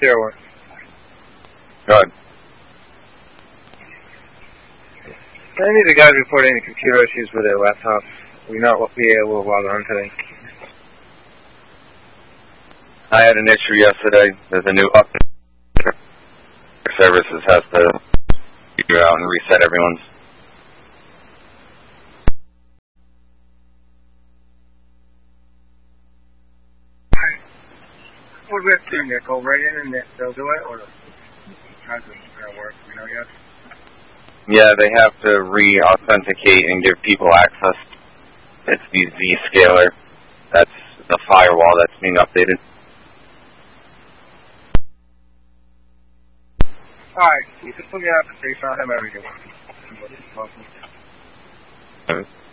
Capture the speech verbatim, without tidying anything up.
zero one. Go ahead. Any of the guys report any computer issues with their laptops? We not be able to log on today. I had an issue yesterday. There's a new update. Services has to figure out and reset everyone's. What do we have to do, Nick? Go right in and they'll do it, or how's it going to work? You know yet? Yeah, they have to re-authenticate and give people access. It's the Zscaler. That's the firewall that's being updated. Alright, you can put me out the face on him every day. Okay.